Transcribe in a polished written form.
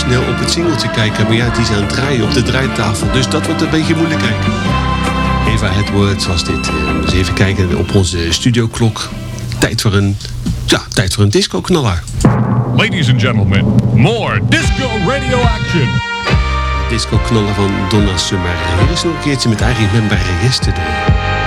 snel op het singeltje kijken. Maar ja, die is aan het draaien op de draaitafel. Dus dat wordt een beetje moeilijk kijken. Eva Edwards was dit. Dus even kijken op onze studioklok. Tijd voor een disco-knaller. Ladies and gentlemen, more disco radio action. Disco-knaller van Donna Summer. Hier is nog een keertje met eigenlijk Member Yesterday.